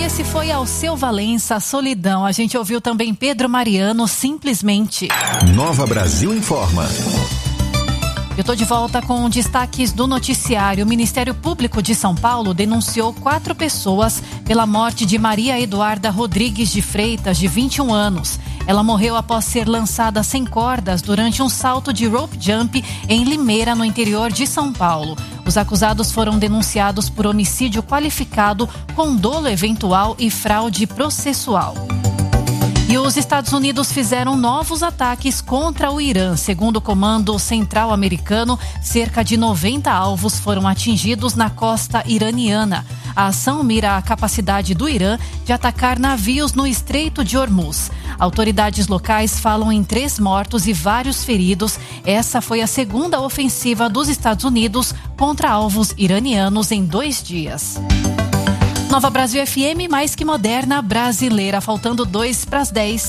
esse foi Alceu Valença, Solidão. A gente ouviu também Pedro Mariano, Simplesmente. Nova Brasil Informa. Eu estou de volta com destaques do noticiário. O Ministério Público de São Paulo denunciou 4 pessoas pela morte de Maria Eduarda Rodrigues de Freitas, de 21 anos. Ela morreu após ser lançada sem cordas durante um salto de rope jump em Limeira, no interior de São Paulo. Os acusados foram denunciados por homicídio qualificado com dolo eventual e fraude processual. E os Estados Unidos fizeram novos ataques contra o Irã. Segundo o Comando Central Americano, cerca de 90 alvos foram atingidos na costa iraniana. A ação mira a capacidade do Irã de atacar navios no Estreito de Hormuz. Autoridades locais falam em 3 mortos e vários feridos. Essa foi a segunda ofensiva dos Estados Unidos contra alvos iranianos em 2 dias. Nova Brasil FM, mais que moderna, brasileira. Faltando 2 para as 10.